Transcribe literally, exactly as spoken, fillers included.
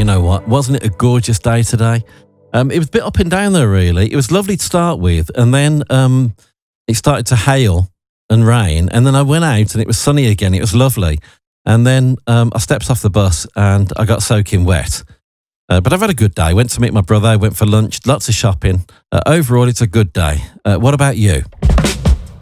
you know what? Wasn't it a gorgeous day today? Um, it was a bit up and down there, really. It was lovely to start with, and then um, it started to hail and rain, and then I went out and it was sunny again. It was lovely. And then um, I stepped off the bus and I got soaking wet. Uh, but I've had a good day. Went to meet my brother, went for lunch, lots of shopping. Uh, overall, it's a good day. Uh, what about you?